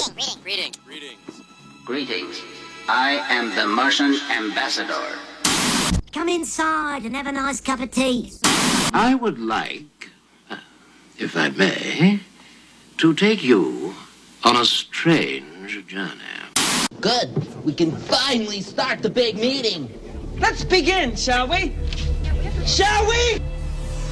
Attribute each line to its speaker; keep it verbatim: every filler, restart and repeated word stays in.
Speaker 1: Greetings. Greetings.
Speaker 2: Greetings.
Speaker 3: Greetings. I am the Martian ambassador.
Speaker 1: Come inside and have a nice cup of tea.
Speaker 4: I would like, uh, if I may, to take you on a strange journey.
Speaker 5: Good. We can finally start the big meeting.
Speaker 6: Let's begin, shall we? Shall we?